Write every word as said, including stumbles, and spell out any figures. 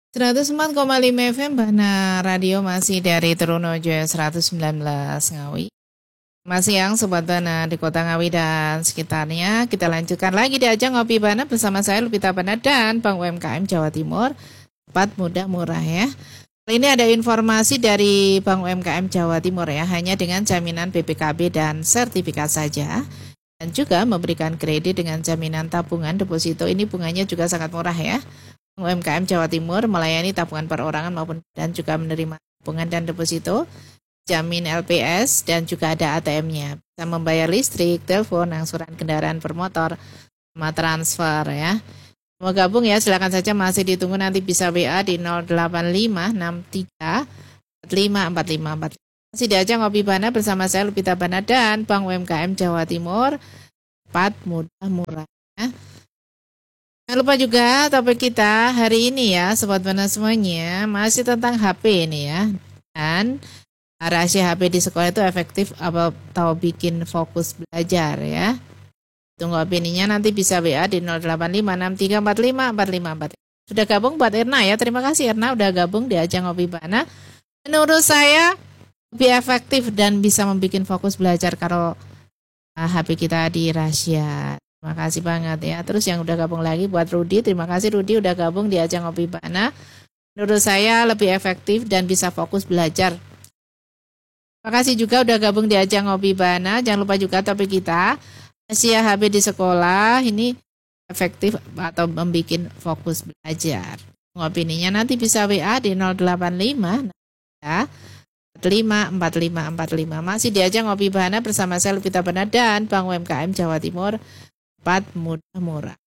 seratus empat koma lima F M Bahana Radio masih dari Trunojo seratus sembilan belas Ngawi. Masih yang Sobat Bana di Kota Ngawi dan sekitarnya. Kita lanjutkan lagi di ajang Ngopi Bana bersama saya Lupita Bana dan Bank U M K M Jawa Timur. Cepat, mudah, murah ya. Kali ini ada informasi dari Bank U M K M Jawa Timur ya, hanya dengan jaminan B P K B dan sertifikat saja. Dan juga memberikan kredit dengan jaminan tabungan deposito. Ini bunganya juga sangat murah ya. U M K M Jawa Timur melayani tabungan perorangan maupun dan juga menerima tabungan dan deposito, jamin L P S dan juga ada A T M-nya. Bisa membayar listrik, telepon, angsuran kendaraan bermotor, sama transfer ya. Mau gabung ya, silakan saja, masih ditunggu, nanti bisa W A di nol delapan lima enam tiga empat lima empat lima empat lima. Masih diajak Ngopi Bana bersama saya Lupita Bana dan Bank U M K M Jawa Timur. Cepat, mudah, murah ya. Jangan lupa juga topik kita hari ini ya Sobat Bana semuanya, masih tentang H P ini ya. Dan rahasia H P di sekolah itu efektif atau bikin fokus belajar ya. Tunggu opininya, nanti bisa W A di nol delapan lima enam tiga empat lima empat lima empat. Sudah gabung buat Erna ya, terima kasih Erna udah gabung di ajang Ngopi Bana. Menurut saya lebih efektif dan bisa membuat fokus belajar kalau H P kita di rahasia. Terima kasih banget ya. Terus yang udah gabung lagi buat Rudi, terima kasih Rudi udah gabung di ajang Ngopi Bana. Menurut saya lebih efektif dan bisa fokus belajar. Terima kasih juga udah gabung di ajang Ngopi Bana. Jangan lupa juga topik kita, rahasia H P di sekolah ini efektif atau membuat fokus belajar. Opininya nanti bisa W A di nol delapan lima ya, empat lima empat lima empat lima. Masih di ajang Ngopi Bana bersama saya Lupita Bana dan Bank U M K M Jawa Timur. Cepat, mudah, murah.